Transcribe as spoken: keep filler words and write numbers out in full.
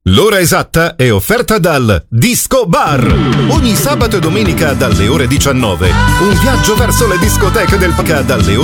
L'ora esatta è offerta dal Disco Bar. Ogni sabato e domenica dalle ore diciannove. Un viaggio verso le discoteche del P A C dalle ore